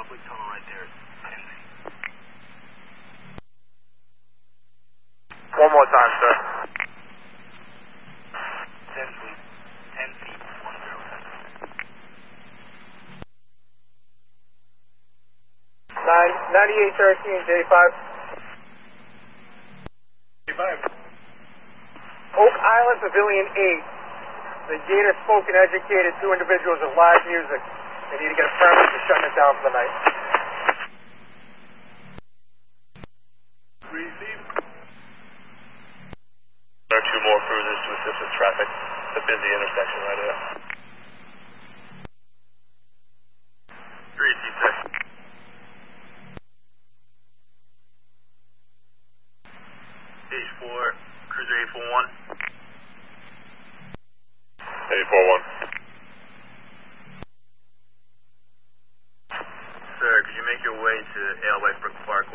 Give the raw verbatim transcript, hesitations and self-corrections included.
public tunnel right there. One more time, sir. Ten feet. Ten feet. One zero seven. Nine ninety-eight thirteen J five. J five. Oak Island Pavilion eight. The gate has spoken, educated two individuals of live music. They need to get a permit to shut it down for the night. Receive. There are two more cruisers to assist with traffic. It's a busy intersection right here. three T six. Stage four, cruiser eight four one. eight four one. Sir, could you make your way to A L Westbrook Park